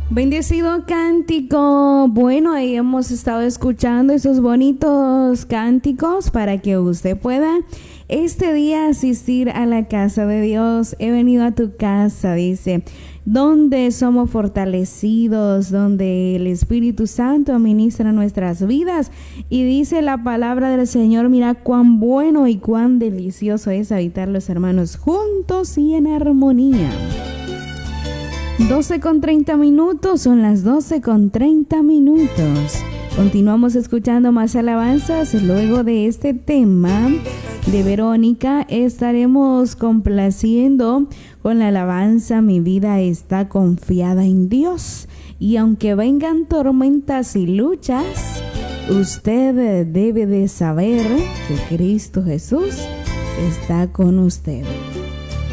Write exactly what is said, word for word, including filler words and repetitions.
Bendecido cántico. Bueno, ahí hemos estado escuchando esos bonitos cánticos para que usted pueda este día asistir a la casa de Dios. He venido a tu casa, dice, donde somos fortalecidos, donde el Espíritu Santo administra nuestras vidas. Y dice la palabra del Señor, mira cuán bueno y cuán delicioso es habitar los hermanos juntos y en armonía. doce con treinta minutos, son las doce con treinta minutos. Continuamos escuchando más alabanzas. Luego de este tema de Verónica, estaremos complaciendo con la alabanza Mi vida está confiada en Dios. Y aunque vengan tormentas y luchas, usted debe de saber que Cristo Jesús está con usted.